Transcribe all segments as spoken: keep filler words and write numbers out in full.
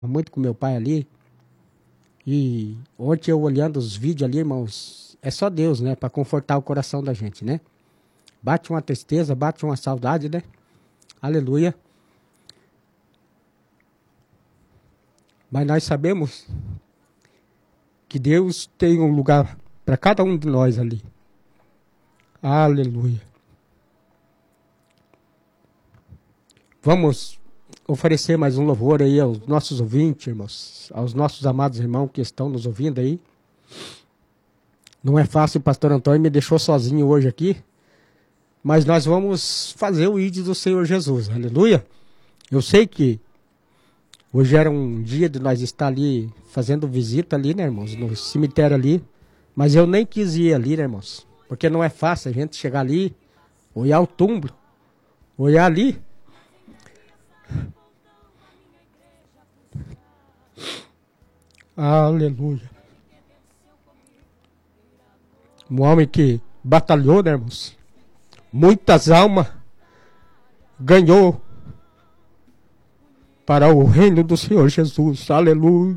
muito com meu pai ali. E ontem eu olhando os vídeos ali, irmãos, é só Deus, né? Para confortar o coração da gente, né? Bate uma tristeza, bate uma saudade, né? Aleluia. Mas nós sabemos que Deus tem um lugar para cada um de nós ali. Aleluia. Vamos oferecer mais um louvor aí aos nossos ouvintes, irmãos, aos nossos amados irmãos que estão nos ouvindo aí. Não é fácil, o pastor Antônio me deixou sozinho hoje aqui, mas nós vamos fazer o ídolo do Senhor Jesus, aleluia. Eu sei que hoje era um dia de nós estar ali, fazendo visita ali, né, irmãos, no cemitério ali, mas eu nem quis ir ali, né, irmãos, porque não é fácil a gente chegar ali, olhar o túmulo, olhar ali. Aleluia. Um homem que batalhou, né, irmãos? Muitas almas ganhou para o reino do Senhor Jesus. Aleluia.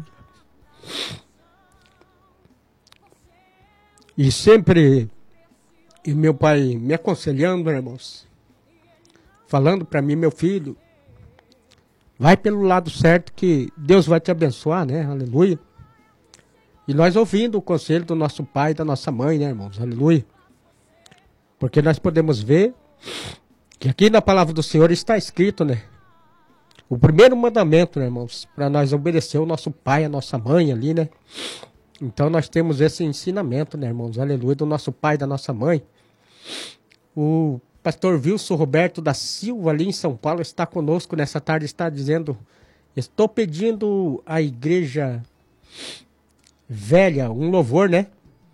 E sempre e meu pai me aconselhando, né, irmãos? Falando para mim, meu filho, vai pelo lado certo que Deus vai te abençoar, né? Aleluia. E nós ouvindo o conselho do nosso pai e da nossa mãe, né, irmãos? Aleluia. Porque nós podemos ver que aqui na palavra do Senhor está escrito, né? O primeiro mandamento, né, irmãos? Para nós obedecer o nosso pai, a nossa mãe ali, né? Então nós temos esse ensinamento, né, irmãos? Aleluia. Do nosso pai e da nossa mãe. O pastor Wilson Roberto da Silva, ali em São Paulo, está conosco nessa tarde, está dizendo: estou pedindo à igreja velha um louvor, né?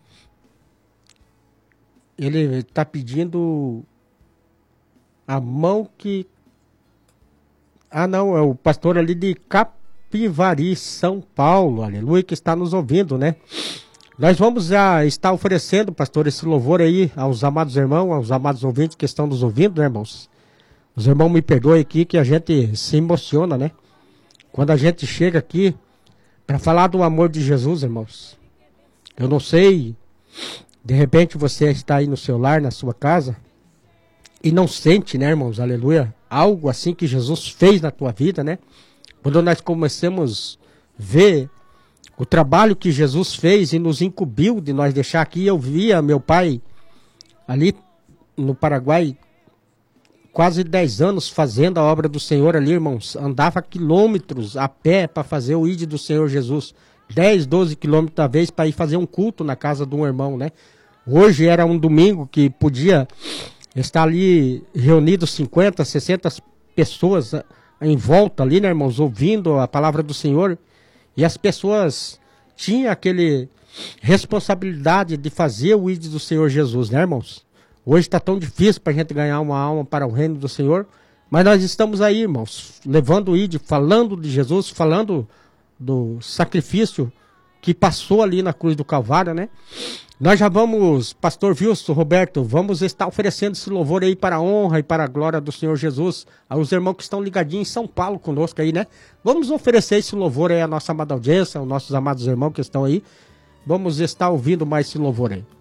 Ele está pedindo a mão que... Ah, não, é o pastor ali de Capivari, São Paulo, aleluia, que está nos ouvindo, né? Nós vamos já estar oferecendo, pastor, esse louvor aí aos amados irmãos, aos amados ouvintes que estão nos ouvindo, né, irmãos? Os irmãos me perdoem aqui que a gente se emociona, né? Quando a gente chega aqui para falar do amor de Jesus, irmãos. Eu não sei, de repente você está aí no seu lar, na sua casa, e não sente, né, irmãos, aleluia, algo assim que Jesus fez na tua vida, né? Quando nós começamos a ver o trabalho que Jesus fez e nos incumbiu de nós deixar aqui. Eu via meu pai ali no Paraguai, quase dez anos fazendo a obra do Senhor ali, irmãos. Andava quilômetros a pé para fazer o ídolo do Senhor Jesus. dez, doze quilômetros da vez para ir fazer um culto na casa de um irmão, né? Hoje era um domingo que podia estar ali reunido cinquenta, sessenta pessoas em volta ali, né, irmãos? Ouvindo a palavra do Senhor. E as pessoas tinham aquele responsabilidade de fazer o ídolo do Senhor Jesus, né, irmãos? Hoje está tão difícil para a gente ganhar uma alma para o reino do Senhor. Mas nós estamos aí, irmãos, levando o ídolo, falando de Jesus, falando do sacrifício que passou ali na cruz do Calvário, né? Nós já vamos, pastor Wilson Roberto, vamos estar oferecendo esse louvor aí para a honra e para a glória do Senhor Jesus, aos irmãos que estão ligadinhos em São Paulo conosco aí, né? Vamos oferecer esse louvor aí à nossa amada audiência, aos nossos amados irmãos que estão aí. Vamos estar ouvindo mais esse louvor aí.